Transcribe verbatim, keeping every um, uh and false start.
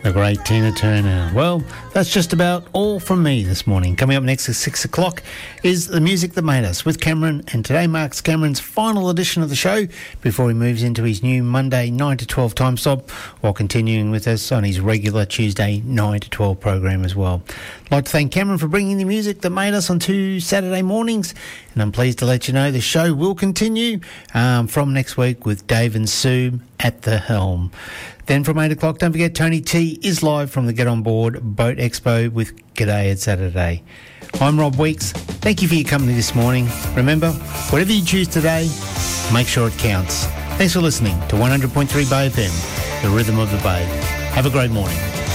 The great Tina Turner. Well, that's just about all from me this morning. Coming up next at six o'clock is The Music That Made Us with Cameron, and today marks Cameron's final edition of the show before he moves into his new Monday nine to twelve time slot, while continuing with us on his regular Tuesday nine to twelve program as well. I'd like to thank Cameron for bringing the music that made us on two Saturday mornings, and I'm pleased to let you know the show will continue um, from next week with Dave and Sue at the helm. Then from eight o'clock, don't forget Tony T is live from the Get On Board Boat Expo with G'day at Saturday. I'm Rob Weeks. Thank you for your company this morning. Remember, whatever you choose today, make sure it counts. Thanks for listening to one hundred point three Bay F M, the rhythm of the Bay. Have a great morning.